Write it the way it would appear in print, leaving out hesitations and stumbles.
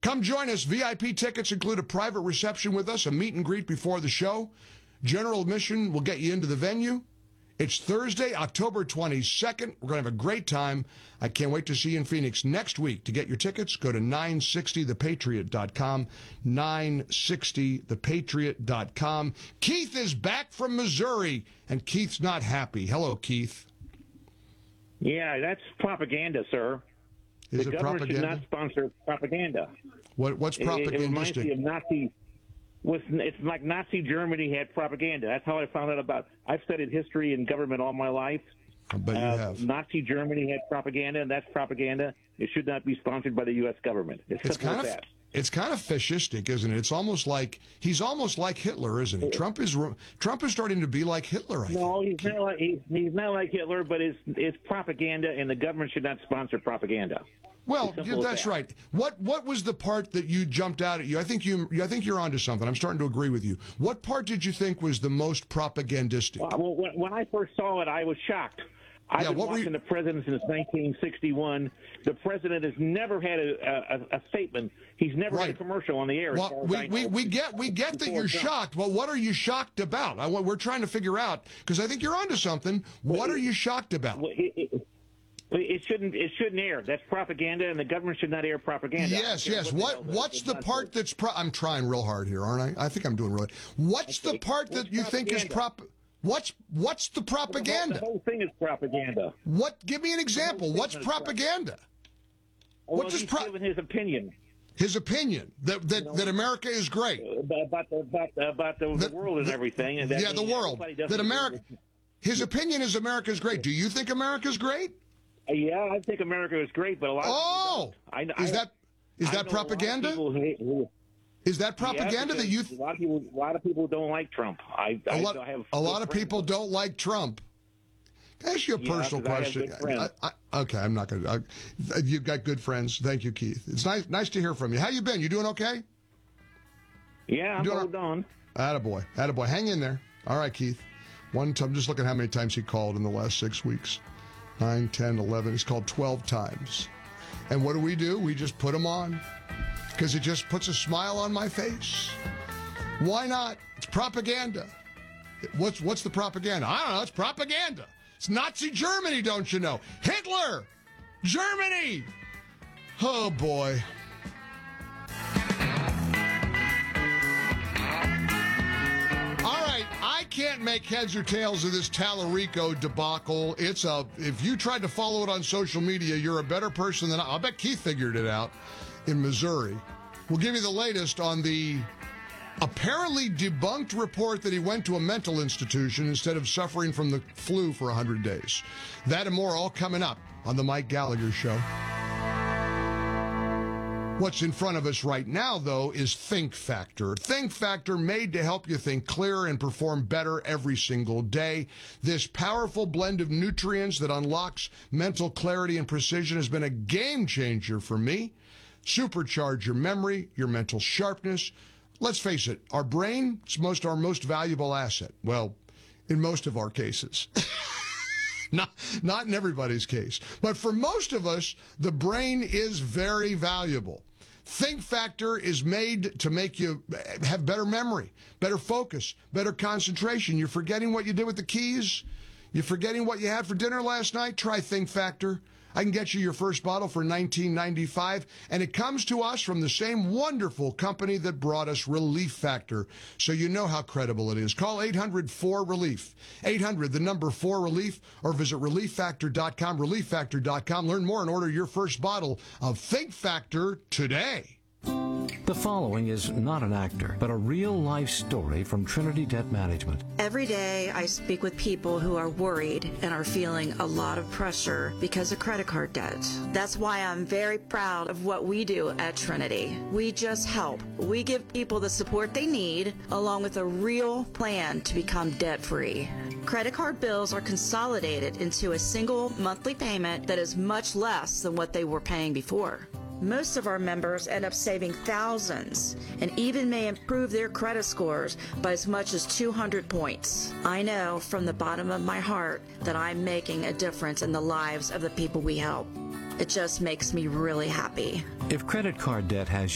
Come join us. VIP tickets include a private reception with us, a meet and greet before the show. General admission will get you into the venue. It's Thursday, October 22nd. We're going to have a great time. I can't wait to see you in Phoenix next week. To get your tickets, go to 960thepatriot.com, 960thepatriot.com. Keith is back from Missouri, and Keith's not happy. Hello, Keith. Yeah, that's propaganda, sir. Is the it government propaganda? should not sponsor propaganda. What's propagandistic? It reminds me of Nazi. It's like Nazi Germany had propaganda. That's how I found out about. I've studied history and government all my life. I bet you have. Nazi Germany had propaganda, and that's propaganda. It should not be sponsored by the U.S. government. It's kind of fascistic, isn't it? It's almost like he's almost like Hitler, isn't he? Trump is starting to be like Hitler. I think. He's not like Hitler, but it's propaganda, and the government should not sponsor propaganda. Well, that's right. What was the part that you jumped out at you? I think you're onto something. I'm starting to agree with you. What part did you think was the most propagandistic? Well, when I first saw it, I was shocked. I've been watching the president since 1961. The president has never had a statement. He's never had a commercial on the air. Well, we get that you're shocked. Well, what are you shocked about? We're trying to figure out, because I think you're onto something. What are you shocked about? It shouldn't air. That's propaganda, and the government should not air propaganda. Yes. What's the part that's I'm trying real hard here, aren't I? I think I'm doing really. What's the part that you think is What's the propaganda? The whole thing is propaganda. What? Give me an example. What's propaganda? Well, he's given his opinion. His opinion that America is great about the world and everything. And the world. That America. His opinion is America is great. Do you think America is great? Yeah, I think America is great, but a lot of people don't. Is that propaganda? Is that propaganda that you? A lot of people don't like Trump. A lot of people don't like Trump. Can I ask you a personal question? Okay, I'm not going to. You've got good friends. Thank you, Keith. It's nice to hear from you. How you been? You doing okay? Yeah, I'm holding on. Attaboy. Hang in there. All right, Keith. I'm just looking at how many times he called in the last 6 weeks. 9, 10, 11. He's called 12 times. And what do? We just put him on. Because it just puts a smile on my face. Why not? It's propaganda. What's the propaganda? I don't know. It's propaganda. It's Nazi Germany, don't you know? Hitler! Germany! Oh, boy. All right, I can't make heads or tails of this Tallarico debacle. If you tried to follow it on social media, you're a better person than I'll bet Keith figured it out. In Missouri. We'll give you the latest on the apparently debunked report that he went to a mental institution instead of suffering from the flu for 100 days. That and more all coming up on the Mike Gallagher Show. What's in front of us right now, though, is Think Factor. Think Factor made to help you think clearer and perform better every single day. This powerful blend of nutrients that unlocks mental clarity and precision has been a game changer for me. Supercharge your memory, your mental sharpness. Let's face it, our brain is our most valuable asset. Well, in most of our cases. Not in everybody's case. But for most of us, the brain is very valuable. Think Factor is made to make you have better memory, better focus, better concentration. You're forgetting what you did with the keys? You're forgetting what you had for dinner last night? Try Think Factor. I can get you your first bottle for $19.95, and it comes to us from the same wonderful company that brought us Relief Factor, so you know how credible it is. Call 800-4RELIEF, 800-4RELIEF, or visit ReliefFactor.com, ReliefFactor.com. Learn more and order your first bottle of Think Factor today. The following is not an actor, but a real-life story from Trinity Debt Management. Every day I speak with people who are worried and are feeling a lot of pressure because of credit card debt. That's why I'm very proud of what we do at Trinity. We just help. We give people the support they need, along with a real plan to become debt-free. Credit card bills are consolidated into a single monthly payment that is much less than what they were paying before. Most of our members end up saving thousands and even may improve their credit scores by as much as 200 points. I know from the bottom of my heart that I'm making a difference in the lives of the people we help. It just makes me really happy. If credit card debt has